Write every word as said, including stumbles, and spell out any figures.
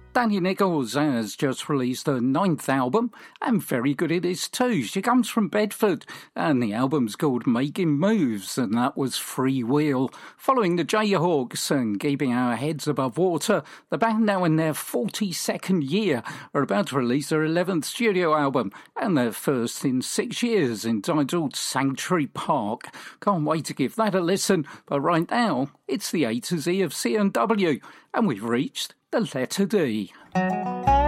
Danny Nichols has just released her ninth album, and very good it is too. She comes from Bedford, and the album's called Making Moves, and that was Free Wheel. Following the Jayhawks and Keeping Our Heads Above Water, the band, now in their forty-second year, are about to release their eleventh studio album, and their first in six years, entitled Sanctuary Park. Can't wait to give that a listen, but right now, it's the A to Z of C and W, and we've reached the letter D.